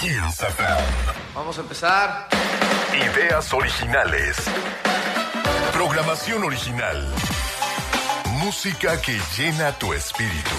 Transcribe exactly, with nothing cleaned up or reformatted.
Hits F M. Vamos a empezar. Ideas originales. Programación original. Música que llena tu espíritu.